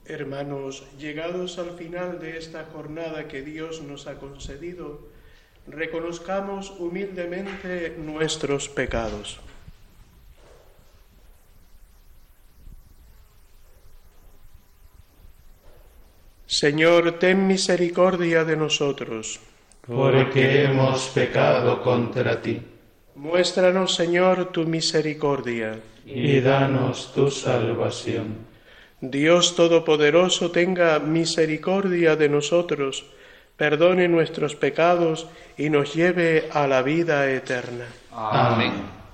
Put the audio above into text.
Hermanos, llegados al final de esta jornada que Dios nos ha concedido, reconozcamos humildemente nuestros pecados. Señor, ten misericordia de nosotros. Porque hemos pecado contra ti. Muéstranos, Señor, tu misericordia. Y danos tu salvación. Dios Todopoderoso, tenga misericordia de nosotros, perdone nuestros pecados y nos lleve a la vida eterna. Amén.